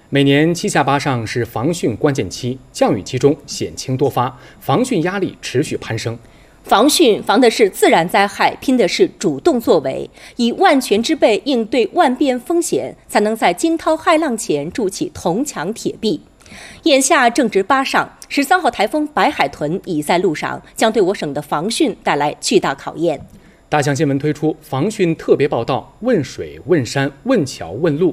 每年7下8上是防汛关键期，降雨期中险情多发，防汛压力持续攀升。 防汛防的是自然灾害，拼的是主动作为，以万全之备应对万变风险，才能在惊涛骇浪前筑起铜墙铁壁。眼下正值8上，13号台风白海豚已在路上，将对我省的防汛带来巨大考验。 大象新闻推出防汛特别报道，问水、问山、问桥、问路。